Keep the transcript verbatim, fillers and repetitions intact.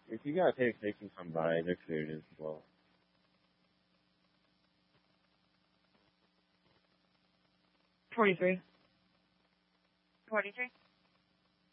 If you got pics, they can come by. They're cleared as well. Forty-three. Forty-three.